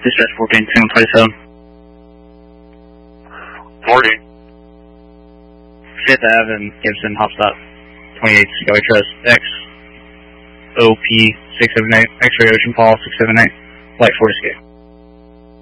Dispatch 14, Single 27. 40. 5th Ave and Gibson, hop stop. 28 Skyway Trust, XOP 678, X-ray Ocean Paul 678, Flight 4 escape.